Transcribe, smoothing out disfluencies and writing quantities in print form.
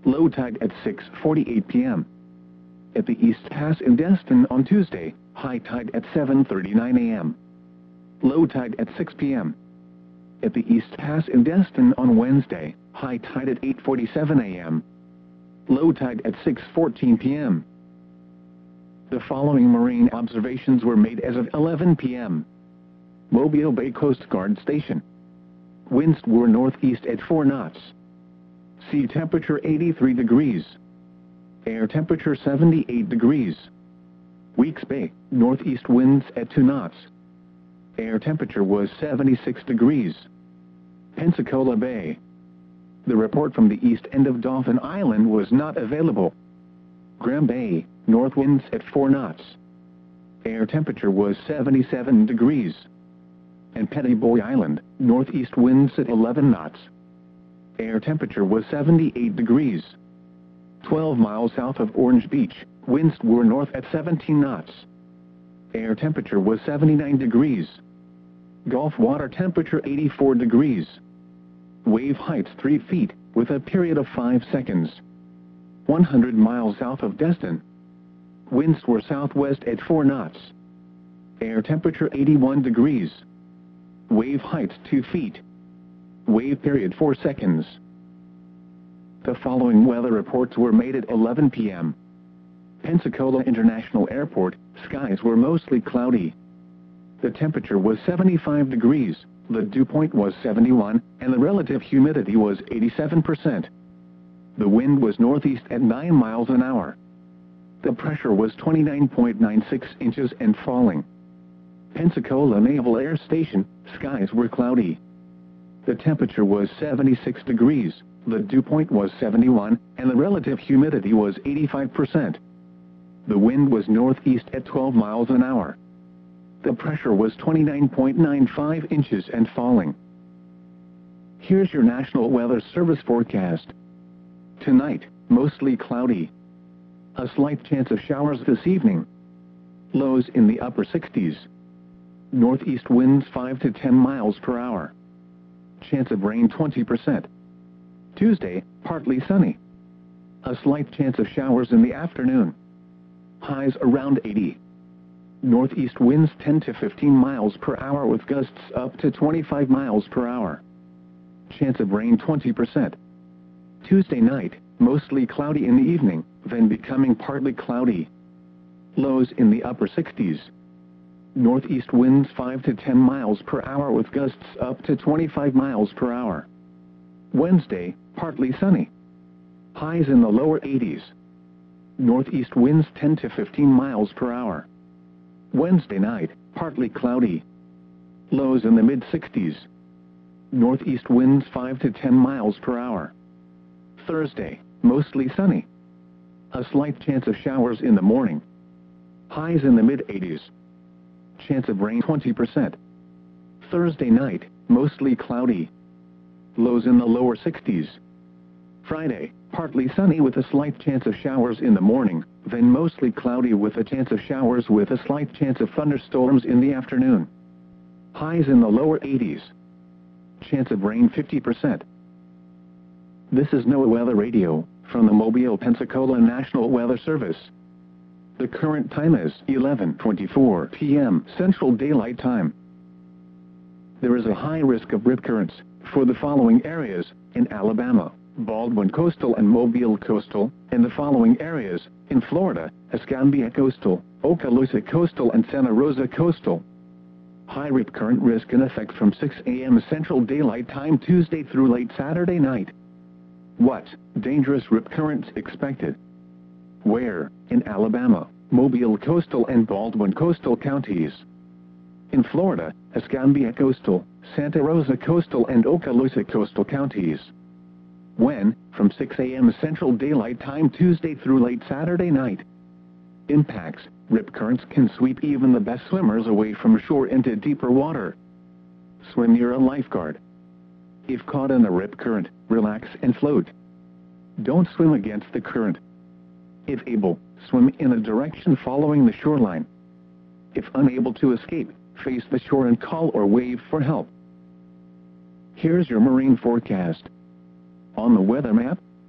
Low tide at 6:48 p.m. At the East Pass in Destin on Tuesday, high tide at 7:39 a.m. Low tide at 6 p.m. At the East Pass in Destin on Wednesday, high tide at 8:47 a.m. Low tide at 6:14 p.m. The following marine observations were made as of 11 p.m. Mobile Bay Coast Guard Station. Winds were northeast at 4 knots. Sea temperature 83 degrees. Air temperature 78 degrees. Weeks Bay, northeast winds at 2 knots. Air temperature was 76 degrees. Pensacola Bay. The report from the east end of Dauphin Island was not available. Graham Bay, north winds at 4 knots. Air temperature was 77 degrees. And Petty Boy Island, northeast winds at 11 knots. Air temperature was 78 degrees. 12 miles south of Orange Beach, winds were north at 17 knots. Air temperature was 79 degrees. Gulf water temperature 84 degrees. Wave heights 3 feet, with a period of 5 seconds. 100 miles south of Destin. Winds were southwest at 4 knots. Air temperature 81 degrees. Wave heights 2 feet. Wave period 4 seconds. The following weather reports were made at 11 p.m. Pensacola International Airport, skies were mostly cloudy. The temperature was 75 degrees, the dew point was 71, and the relative humidity was 87%. The wind was northeast at 9 miles an hour. The pressure was 29.96 inches and falling. Pensacola Naval Air Station, skies were cloudy. The temperature was 76 degrees, the dew point was 71, and the relative humidity was 85%. The wind was northeast at 12 miles an hour. The pressure was 29.95 inches and falling. Here's your National Weather Service forecast. Tonight, mostly cloudy. A slight chance of showers this evening. Lows in the upper 60s. Northeast winds 5 to 10 miles per hour. Chance of rain 20%. Tuesday, partly sunny. A slight chance of showers in the afternoon. Highs around 80. Northeast winds 10 to 15 miles per hour with gusts up to 25 miles per hour. Chance of rain 20%. Tuesday night, mostly cloudy in the evening, then becoming partly cloudy. Lows in the upper 60s. Northeast winds 5 to 10 miles per hour with gusts up to 25 miles per hour. Wednesday, partly sunny. Highs in the lower 80s. Northeast winds 10 to 15 miles per hour. Wednesday night, partly cloudy. Lows in the mid-60s. Northeast winds 5 to 10 miles per hour. Thursday, mostly sunny. A slight chance of showers in the morning. Highs in the mid-80s. Chance of rain 20%. Thursday night, mostly cloudy. Lows in the lower 60s. Friday, partly sunny with a slight chance of showers in the morning, then mostly cloudy with a chance of showers with a slight chance of thunderstorms in the afternoon. Highs in the lower 80s. Chance of rain 50%. This is NOAA Weather Radio, from the Mobile, Pensacola National Weather Service. The current time is 11:24 p.m. Central Daylight Time. There is a high risk of rip currents for the following areas in Alabama, Baldwin Coastal and Mobile Coastal, and the following areas in Florida, Escambia Coastal, Okaloosa Coastal and Santa Rosa Coastal. High rip current risk in effect from 6 a.m. Central Daylight Time Tuesday through late Saturday night. What dangerous rip currents expected? Where? In Alabama, Mobile Coastal and Baldwin Coastal counties. In Florida, Escambia Coastal, Santa Rosa Coastal and Okaloosa Coastal counties. When? From 6 a.m. Central Daylight Time Tuesday through late Saturday night. Impacts: rip currents can sweep even the best swimmers away from shore into deeper water. Swim near a lifeguard. If caught in a rip current, relax and float. Don't swim against the current. If able, swim in a direction following the shoreline. If unable to escape, face the shore and call or wave for help. Here's your marine forecast. On the weather map,